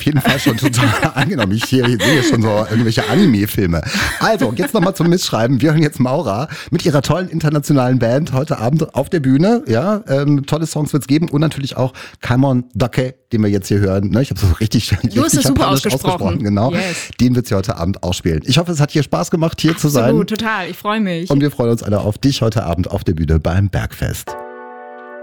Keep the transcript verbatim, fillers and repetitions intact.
jeden Fall schon total angenommen. Ich sehe hier schon so irgendwelche Anime-Filme. Also, jetzt nochmal zum Mitschreiben. Wir hören jetzt Maura mit ihrer tollen internationalen Band heute Abend auf der Bühne. Ja, ähm, tolle Songs wird's geben und natürlich auch Kamon Dake, den wir jetzt hier hören. Ne? Ich habe es richtig, richtig du hast es super ausgesprochen. ausgesprochen. Genau. Yes. Den wird's hier heute Abend ausspielen. Ich hoffe, es hat dir Spaß gemacht, hier Absolut, zu sein. Absolut, total. Ich freue mich. Und wir freuen uns alle auf dich heute Abend auf der Bühne beim Bergfest.